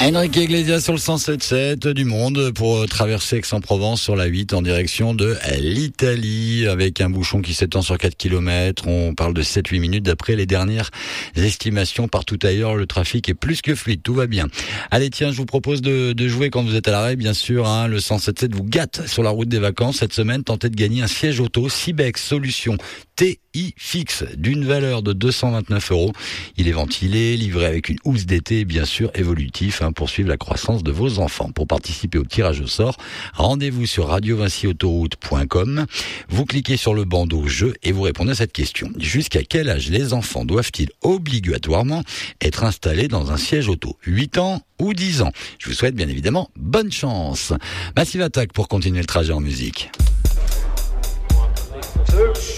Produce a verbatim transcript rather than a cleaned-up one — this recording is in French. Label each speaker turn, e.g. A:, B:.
A: Enrique Iglesias sur le cent sept sept du Monde pour traverser Aix-en-Provence sur la huit en direction de l'Italie avec un bouchon qui s'étend sur quatre kilomètres. On parle de sept à huit minutes d'après les dernières estimations. Partout ailleurs, le trafic est plus que fluide. Tout va bien. Allez, tiens, je vous propose de, de jouer quand vous êtes à l'arrêt, bien sûr. Hein, le cent sept sept vous gâte sur la route des vacances. Cette semaine, tentez de gagner un siège auto Cibex Solution T I fixe d'une valeur de deux cent vingt-neuf euros. Il est ventilé, livré avec une housse d'été et bien sûr évolutif hein, pour suivre la croissance de vos enfants. Pour participer au tirage au sort, rendez-vous sur radio vinci autoroute point com. Vous cliquez sur le bandeau jeu et vous répondez à cette question. Jusqu'à quel âge les enfants doivent-ils obligatoirement être installés dans un siège auto? huit ans ou dix ans? Je vous souhaite bien évidemment bonne chance. Massive Attack pour continuer le trajet en musique.